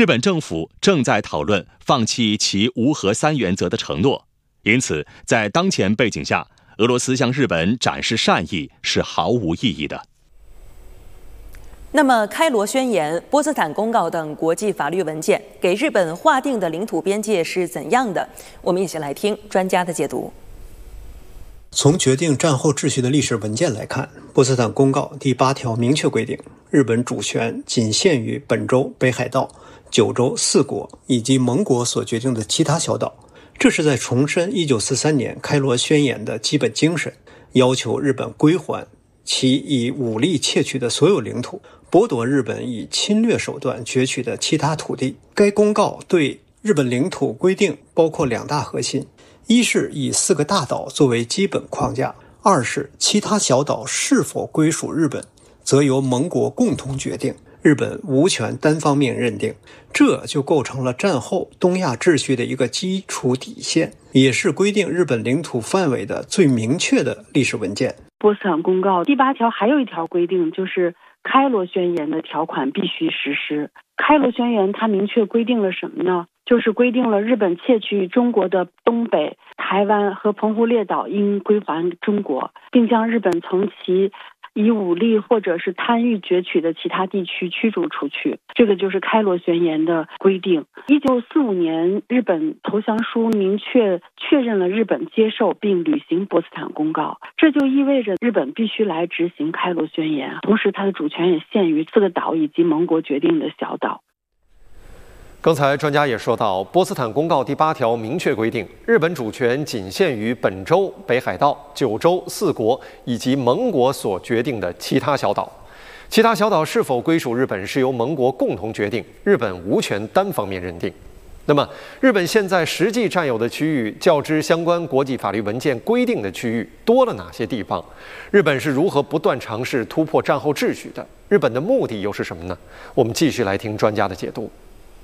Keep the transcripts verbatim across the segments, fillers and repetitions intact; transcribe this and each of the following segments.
日本政府正在讨论放弃其无核三原则的承诺，因此在当前背景下，俄罗斯向日本展示善意是毫无意义的。 那么，开罗宣言、波茨坦公告等国际法律文件给日本划定的领土边界是怎样的？我们一起来听专家的解读。 从决定战后秩序的历史文件来看，波茨坦公告第八条明确规定，日本主权仅限于本州、北海道、九州四国以及盟国所决定的其他小岛。这是在重申一九四三年开罗宣言的基本精神，要求日本归还其以武力窃取的所有领土，剥夺日本以侵略手段攫取的其他土地。该公告对日本领土规定包括两大核心，一是以四个大岛作为基本框架，二是其他小岛是否归属日本，则由盟国共同决定，日本无权单方面认定。这就构成了战后东亚秩序的一个基础底线，也是规定日本领土范围的最明确的历史文件。 波茨坦公告第八条还有一条规定，就是开罗宣言的条款必须实施。开罗宣言它明确规定了什么呢？就是规定了日本窃取中国的东北、台湾和澎湖列岛应归还中国，并将日本从其以武力或者是贪欲攫取的其他地区驱逐出去。这个就是开罗宣言的规定。一九四五年日本投降书明确确认了日本接受并履行波茨坦公告，这就意味着日本必须来执行开罗宣言，同时它的主权也限于四个岛以及盟国决定的小岛。 刚才专家也说到，波茨坦公告第八条明确规定，日本主权仅限于本州、北海道、九州四国以及盟国所决定的其他小岛。其他小岛是否归属日本是由盟国共同决定，日本无权单方面认定。那么，日本现在实际占有的区域，较之相关国际法律文件规定的区域多了哪些地方？日本是如何不断尝试突破战后秩序的？日本的目的又是什么呢？我们继续来听专家的解读。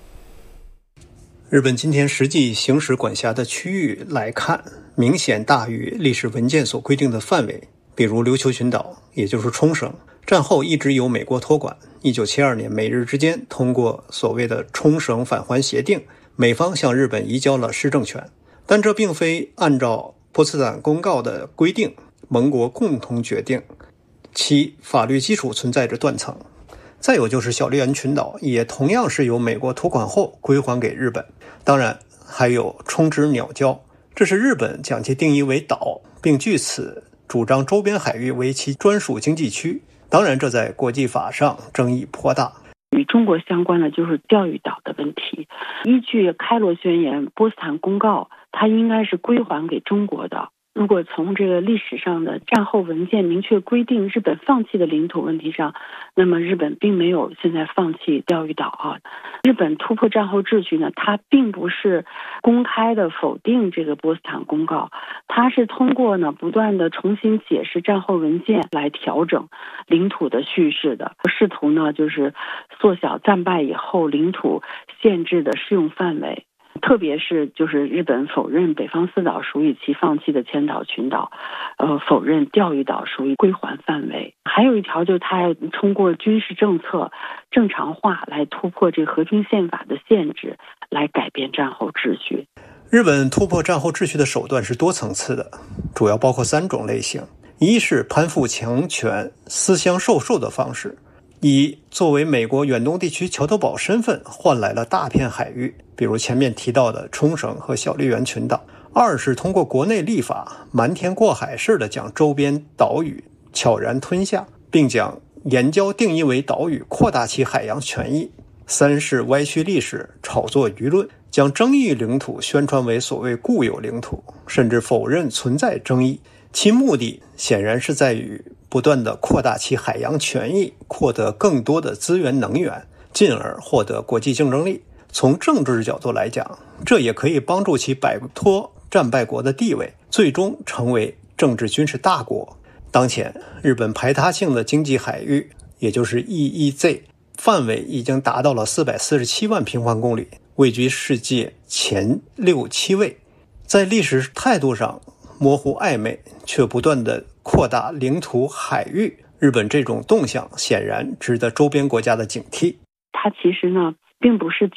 日本今天实际行使管辖的区域来看，明显大于历史文件所规定的范围。比如琉球群岛，也就是冲绳，战后一直由美国托管。一九七二年，美日之间通过所谓的冲绳返还协定，美方向日本移交了施政权，但这并非按照波茨坦公告的规定，盟国共同决定，其法律基础存在着断层。再有就是小笠原群岛，也同样是由美国托管后归还给日本。当然还有冲之鸟礁，这是日本将其定义为岛，并据此主张周边海域为其专属经济区。当然这在国际法上争议颇大。 与中国相关的就是钓鱼岛的问题。依据开罗宣言、波茨坦公告，它应该是归还给中国的。如果从这个历史上的战后文件明确规定日本放弃的领土问题上，那么日本并没有现在放弃钓鱼岛啊。日本突破战后秩序呢，它并不是公开的否定这个波茨坦公告，它是通过呢不断的重新解释战后文件来调整领土的叙事的，试图呢就是缩小战败以后领土限制的适用范围。特别是就是日本否认北方四岛属于其放弃的千岛群岛，呃，否认钓鱼岛属于归还范围。还有一条就是它要通过军事政策正常化来突破这个和平宪法的限制，来改变战后秩序。 日本突破战后秩序的手段是多层次的，主要包括三种类型：一是攀附强权、私相授受的方式。以作为美国远东地区桥头堡身份换来了大片海域，比如前面提到的冲绳和小笠原群岛。二是通过国内立法瞒天过海式的将周边岛屿悄然吞下，并将岩礁定义为岛屿，扩大其海洋权益。三是歪曲历史，炒作舆论，将争议领土宣传为所谓固有领土，甚至否认存在争议。其目的显然是在于不断地扩大其海洋权益，获得更多的资源能源，进而获得国际竞争力。从政治角度来讲，这也可以帮助其摆脱战败国的地位，最终成为政治军事大国。当前日本排他性的经济海域，也就是 E E Z 范围已经达到了四百四十七万平方公里，位居世界前六七位。在历史态度上模糊暧昧，却不断的扩大领土海域，日本这种动向显然值得周边国家的警惕。 它其实呢并不是